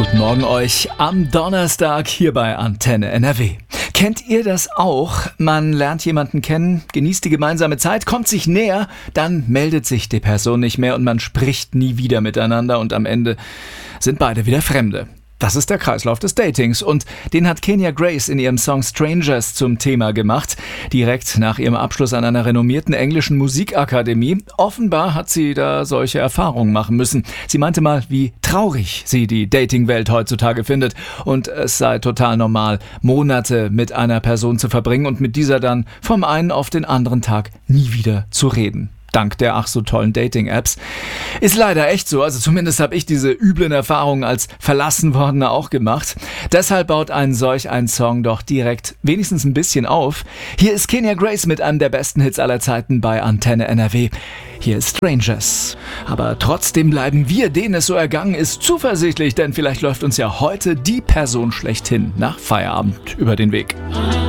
Guten Morgen euch am Donnerstag hier bei Antenne NRW. Kennt ihr das auch? Man lernt jemanden kennen, genießt die gemeinsame Zeit, kommt sich näher, dann meldet sich die Person nicht mehr und man spricht nie wieder miteinander und am Ende sind beide wieder Fremde. Das ist der Kreislauf des Datings und den hat Kenya Grace in ihrem Song Strangers zum Thema gemacht, direkt nach ihrem Abschluss an einer renommierten englischen Musikakademie. Offenbar hat sie da solche Erfahrungen machen müssen. Sie meinte mal, wie traurig sie die Datingwelt heutzutage findet und es sei total normal, Monate mit einer Person zu verbringen und mit dieser dann vom einen auf den anderen Tag nie wieder zu reden. Dank der ach so tollen Dating-Apps. Ist leider echt so, also zumindest habe ich diese üblen Erfahrungen als Verlassenwordener auch gemacht. Deshalb baut solch ein Song doch direkt wenigstens ein bisschen auf. Hier ist Kenya Grace mit einem der besten Hits aller Zeiten bei Antenne NRW. Hier ist Strangers. Aber trotzdem bleiben wir, denen es so ergangen ist, zuversichtlich, denn vielleicht läuft uns ja heute die Person schlechthin nach Feierabend über den Weg.